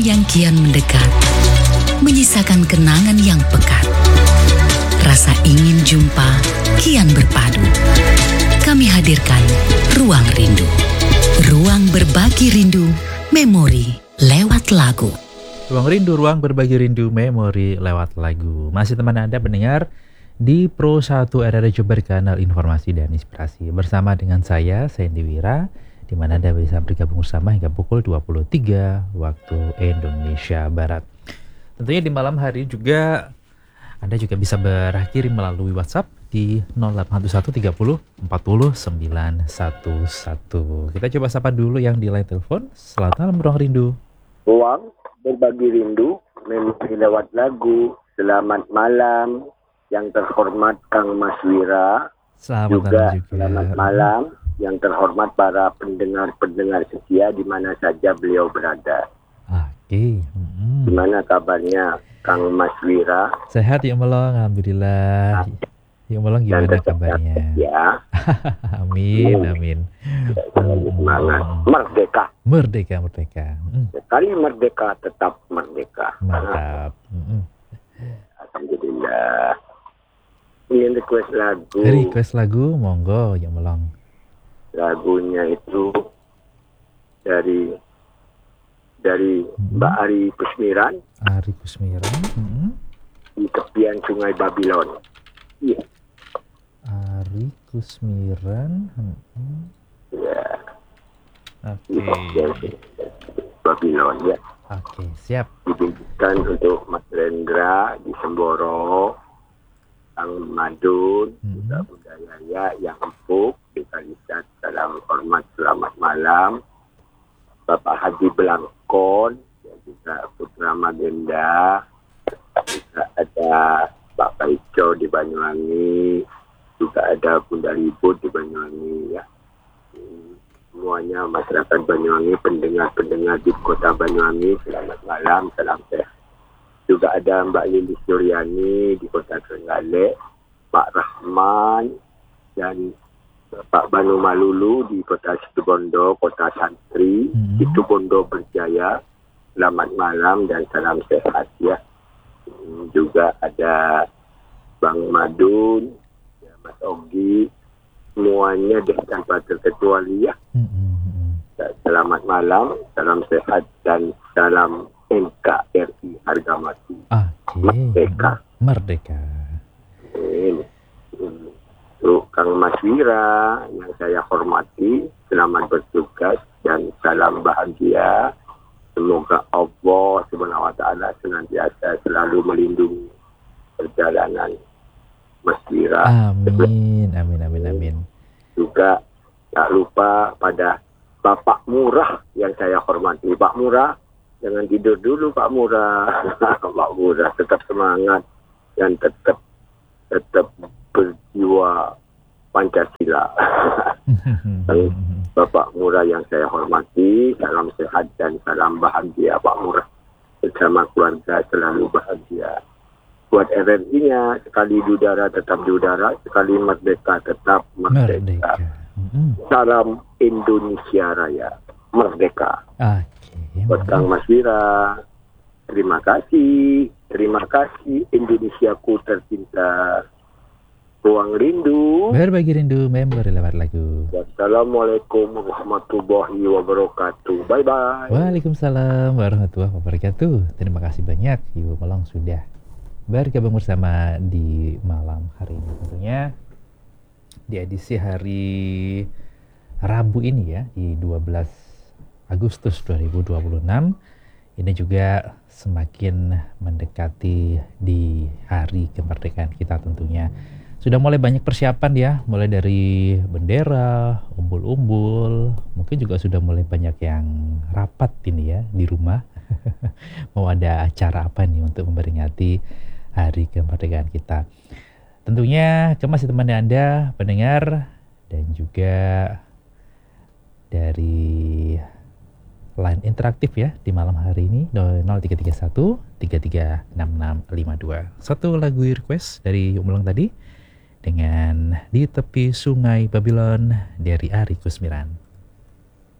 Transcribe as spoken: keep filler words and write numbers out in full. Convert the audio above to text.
yang kian mendekat, menyisakan kenangan yang pekat. Rasa ingin jumpa kian berpadu. Kami hadirkan Ruang Rindu. Ruang berbagi rindu, memori lewat lagu. Ruang Rindu, ruang berbagi rindu, memori lewat lagu. Masih teman Anda pendengar di Pro satu R R I Jember, kanal informasi dan inspirasi. Bersama dengan saya, Sandy Wira, di mana Anda bisa bergabung bersama hingga pukul dua puluh tiga waktu Indonesia Barat. Tentunya di malam hari juga Anda juga bisa berakhir melalui WhatsApp di nol delapan satu satu tiga nol empat nol sembilan satu satu. Kita coba sapa dulu yang di line telepon. Selamat malam Ruang Rindu. Ruang berbagi rindu, memori lewat lagu. Selamat malam yang terhormat Kang Mas Wira. Selamat juga, malam juga. Selamat malam yang terhormat para pendengar-pendengar setia di mana saja beliau berada. Oke. Hmm. Gimana kabarnya Kang Mas Wira? Sehat ya Melong, alhamdulillah. Ya Melong gimana kabarnya? Ya. Amin, amin. Semangat. Merdeka. Merdeka, merdeka. Hmm. Sekali merdeka tetap merdeka. Mantap. Hmm. Alhamdulillah. Ingin request lagu. Request lagu, monggo ya Melong. Lagunya itu dari dari hmm. Mbak Ari Kusmiran. Ari Kusmiran. Hmm. Di tepian Sungai Babylon. Iya. Ari Kusmiran. Hmm. Ya. Oke. Okay. Babylon ya. Oke, okay, siap. Diberikan untuk Mas Rendra di Semboro, Kang Madun, hmm. juga budaya yang empuk, dikalisat salam hormat selamat malam, Bapak Haji Belangkon, dan juga Putra Magenda, juga ada Pak Paico di Banyuwangi, juga ada Bunda Ribut di Banyuwangi ya. Semuanya masyarakat Banyuwangi, pendengar-pendengar di kota Banyuwangi, selamat malam, salam sehat. Juga ada Mbak Lili Suryani di kota Trenggalek, Pak Rahman, dan Pak Banu Malulu di kota Situbondo, kota Santri, mm-hmm. Situbondo Berjaya, selamat malam dan salam sehat ya. Juga ada Bang Madun, ya, Mas Ogi, semuanya deh tanpa terkecuali ya. Mm-hmm. Selamat malam, salam sehat dan salam N K R I harga mati. Okay. Merdeka. Merdeka. Ini. Untuk Kang Mas Wira yang saya hormati, selamat bertugas dan salam bahagia. Semoga Allah Subhanahu wa taala senantiasa selalu melindungi perjalanan Mas Wira. Amin, amin, amin, amin. Juga tak lupa pada Bapak Murah yang saya hormati. Pak Murah, jangan tidur dulu Pak Murah. Pak Murah tetap semangat dan tetap tetap berjiwa Pancasila. Bapak Murah yang saya hormati, salam sehat dan salam bahagia Pak Murah. Bersama keluarga selalu bahagia. Buat R R I-nya, sekali di udara tetap di udara, sekali merdeka tetap merdeka. merdeka. Mm-hmm. Salam Indonesia Raya, merdeka. Okay, buat Kang Mas Wira, terima kasih, terima kasih Indonesiaku tercinta. Ruang Rindu, berbagi rindu, memori lewat lagu. Wassalamualaikum warahmatullahi wabarakatuh. Bye bye. Waalaikumsalam warahmatullahi wabarakatuh. Terima kasih banyak Ibu Melong sudah bergabung bersama di malam hari ini, tentunya di edisi hari Rabu ini ya, di dua belas Agustus dua ribu dua puluh enam. Ini juga semakin mendekati di hari kemerdekaan kita tentunya. Sudah mulai banyak persiapan ya, mulai dari bendera, umbul-umbul, mungkin juga sudah mulai banyak yang rapat ini ya di rumah. Mau ada acara apa nih untuk memperingati hari kemerdekaan kita. Tentunya ke masih teman Anda pendengar dan juga dari line interaktif ya di malam hari ini nol tiga tiga satu tiga tiga enam enam lima dua. Satu lagu request dari Umulong tadi dengan Di Tepi Sungai Babylon dari Ari Kusmiran.